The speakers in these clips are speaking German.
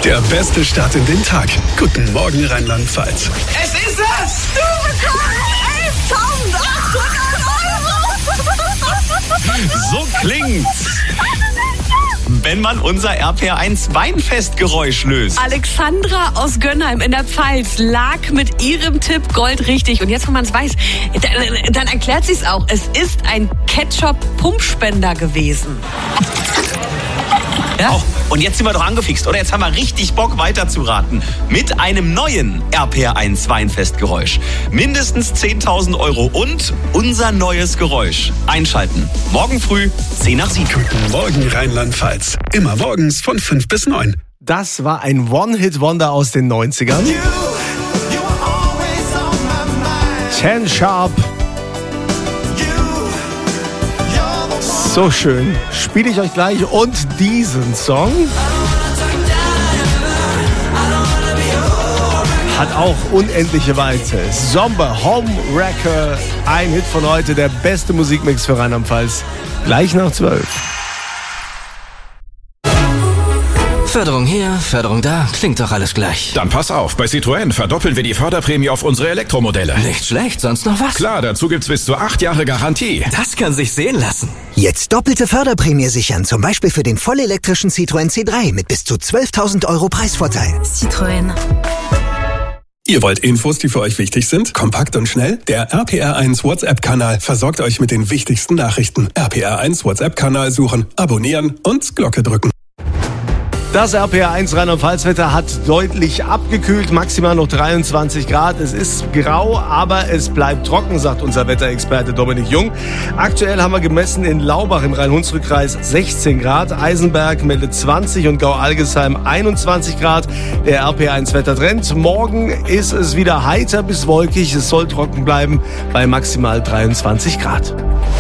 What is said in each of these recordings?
Der beste Start in den Tag. Guten Morgen, Rheinland-Pfalz. Es ist es! Du bekommst 11.800 €! So klingt's, wenn man unser RPR1 Weinfestgeräusch löst. Alexandra aus Gönnheim in der Pfalz lag mit ihrem Tipp Gold richtig. Und jetzt, wo man es weiß, dann erklärt sie es auch. Es ist ein Ketchup-Pumpspender gewesen. Ja? Oh, und jetzt sind wir doch angefixt, oder? Jetzt haben wir richtig Bock weiterzuraten. Mit einem neuen RPR1 Weinfestgeräusch. Mindestens 10.000 € und unser neues Geräusch. Einschalten. Morgen früh, 10 nach 7. Guten Morgen, Rheinland-Pfalz. Immer morgens von 5 bis 9. Das war ein One-Hit-Wonder aus den 90ern. 10 Sharp. So schön. Spiele ich euch gleich und diesen Song. Hat auch unendliche Weite. Somber, Homewrecker, ein Hit von heute, der beste Musikmix für Rheinland-Pfalz. Gleich nach 12. Förderung hier, Förderung da, klingt doch alles gleich. Dann pass auf, bei Citroën verdoppeln wir die Förderprämie auf unsere Elektromodelle. Nicht schlecht, sonst noch was? Klar, dazu gibt's bis zu 8 Jahre Garantie. Das kann sich sehen lassen. Jetzt doppelte Förderprämie sichern, zum Beispiel für den vollelektrischen Citroën C3 mit bis zu 12.000 € Preisvorteil. Citroën. Ihr wollt Infos, die für euch wichtig sind? Kompakt und schnell? Der RPR1 WhatsApp-Kanal versorgt euch mit den wichtigsten Nachrichten. RPR1 WhatsApp-Kanal suchen, abonnieren und Glocke drücken. Das RPR1 Rheinland-Pfalz-Wetter hat deutlich abgekühlt, maximal noch 23 Grad. Es ist grau, aber es bleibt trocken, sagt unser Wetterexperte Dominik Jung. Aktuell haben wir gemessen in Laubach im Rhein-Huns-Rück-Kreis 16 Grad, Eisenberg meldet 20 und Gau-Algesheim 21 Grad. Der RPR1-Wettertrend. Morgen ist es wieder heiter bis wolkig, es soll trocken bleiben bei maximal 23 Grad.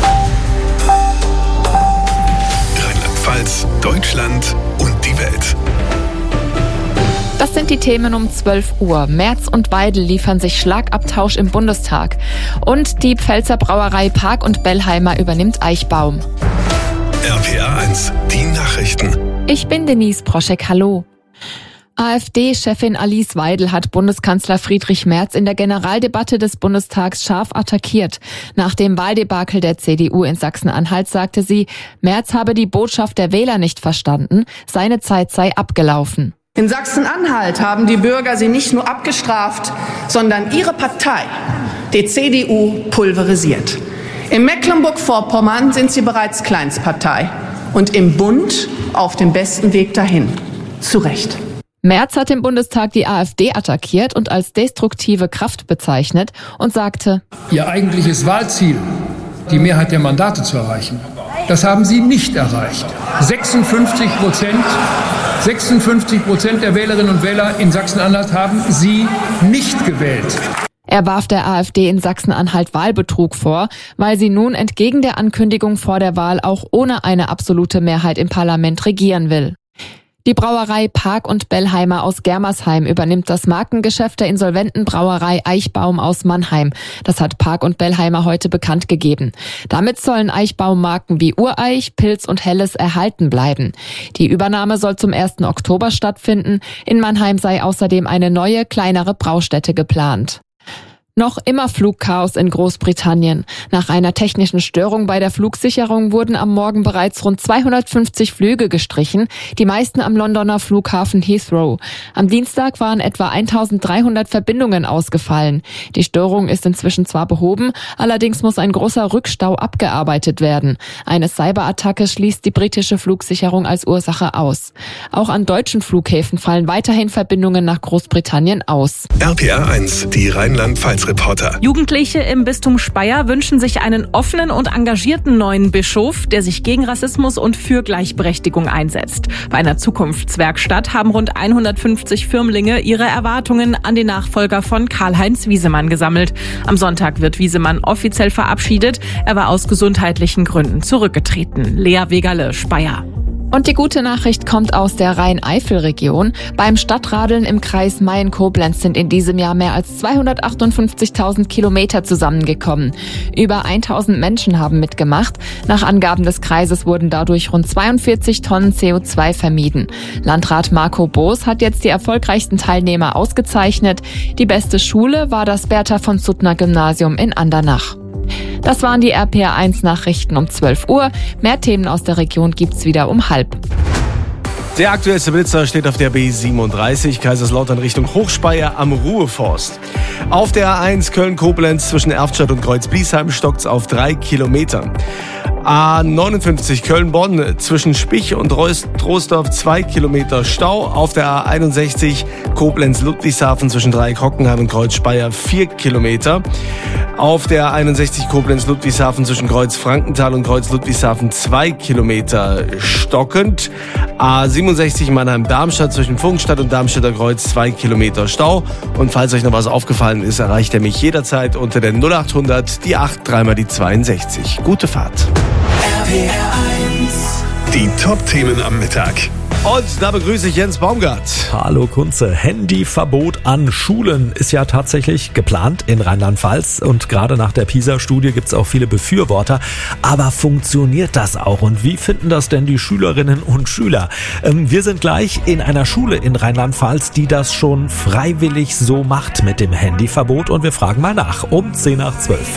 Rheinland-Pfalz, Deutschland und die Welt. Das sind die Themen um 12 Uhr. Merz und Weidel liefern sich Schlagabtausch im Bundestag. Und die Pfälzer Brauerei Park und Bellheimer übernimmt Eichbaum. RPR1, die Nachrichten. Ich bin Denise Proschek, hallo. AfD-Chefin Alice Weidel hat Bundeskanzler Friedrich Merz in der Generaldebatte des Bundestags scharf attackiert. Nach dem Wahldebakel der CDU in Sachsen-Anhalt sagte sie, Merz habe die Botschaft der Wähler nicht verstanden, seine Zeit sei abgelaufen. In Sachsen-Anhalt haben die Bürger sie nicht nur abgestraft, sondern ihre Partei, die CDU, pulverisiert. In Mecklenburg-Vorpommern sind sie bereits Kleinstpartei und im Bund auf dem besten Weg dahin. Zu Recht. Merz hat im Bundestag die AfD attackiert und als destruktive Kraft bezeichnet und sagte, Ihr eigentliches Wahlziel, die Mehrheit der Mandate zu erreichen, das haben Sie nicht erreicht. 56% der Wählerinnen und Wähler in Sachsen-Anhalt haben Sie nicht gewählt. Er warf der AfD in Sachsen-Anhalt Wahlbetrug vor, weil sie nun entgegen der Ankündigung vor der Wahl auch ohne eine absolute Mehrheit im Parlament regieren will. Die Brauerei Park und Bellheimer aus Germersheim übernimmt das Markengeschäft der insolventen Brauerei Eichbaum aus Mannheim. Das hat Park und Bellheimer heute bekannt gegeben. Damit sollen Eichbaum-Marken wie Ureich, Pils und Helles erhalten bleiben. Die Übernahme soll zum 1. Oktober stattfinden. In Mannheim sei außerdem eine neue, kleinere Braustätte geplant. Noch immer Flugchaos in Großbritannien. Nach einer technischen Störung bei der Flugsicherung wurden am Morgen bereits rund 250 Flüge gestrichen, die meisten am Londoner Flughafen Heathrow. Am Dienstag waren etwa 1300 Verbindungen ausgefallen. Die Störung ist inzwischen zwar behoben, allerdings muss ein großer Rückstau abgearbeitet werden. Eine Cyberattacke schließt die britische Flugsicherung als Ursache aus. Auch an deutschen Flughäfen fallen weiterhin Verbindungen nach Großbritannien aus. RPR1, die Rheinland-Pfalz Reporter. Jugendliche im Bistum Speyer wünschen sich einen offenen und engagierten neuen Bischof, der sich gegen Rassismus und für Gleichberechtigung einsetzt. Bei einer Zukunftswerkstatt haben rund 150 Firmlinge ihre Erwartungen an den Nachfolger von Karl-Heinz Wiesemann gesammelt. Am Sonntag wird Wiesemann offiziell verabschiedet. Er war aus gesundheitlichen Gründen zurückgetreten. Lea Wegerle, Speyer. Und die gute Nachricht kommt aus der Rhein-Eifel-Region. Beim Stadtradeln im Kreis Mayen-Koblenz sind in diesem Jahr mehr als 258.000 Kilometer zusammengekommen. Über 1.000 Menschen haben mitgemacht. Nach Angaben des Kreises wurden dadurch rund 42 Tonnen CO2 vermieden. Landrat Marco Boos hat jetzt die erfolgreichsten Teilnehmer ausgezeichnet. Die beste Schule war das Bertha von Suttner Gymnasium in Andernach. Das waren die RPR1-Nachrichten um 12 Uhr. Mehr Themen aus der Region gibt's wieder um 12:30. Der aktuellste Blitzer steht auf der B37, Kaiserslautern Richtung Hochspeyer am Ruheforst. Auf der A1 Köln-Koblenz zwischen Erftstadt und Kreuz-Bliesheim stockt's auf 3 Kilometer. A59 Köln-Bonn zwischen Spich und Troisdorf 2 Kilometer Stau. Auf der A61 Koblenz-Ludwigshafen zwischen Dreieck-Hockenheim und Kreuz-Speyer 4 Kilometer. Auf der 61 Koblenz-Ludwigshafen zwischen Kreuz-Frankenthal und Kreuz-Ludwigshafen 2 Kilometer stockend. A67 Mannheim-Darmstadt zwischen Funkstadt und Darmstädter Kreuz 2 Kilometer Stau. Und falls euch noch was aufgefallen ist, erreicht ihr mich jederzeit unter der 0800 die 8 3 die 62. Gute Fahrt. Die Top-Themen am Mittag. Und da begrüße ich Jens Baumgart. Hallo Kunze. Handyverbot an Schulen ist ja tatsächlich geplant in Rheinland-Pfalz. Und gerade nach der PISA-Studie gibt es auch viele Befürworter. Aber funktioniert das auch? Und wie finden das denn die Schülerinnen und Schüler? Wir sind gleich in einer Schule in Rheinland-Pfalz, die das schon freiwillig so macht mit dem Handyverbot. Und wir fragen mal nach um 10:10.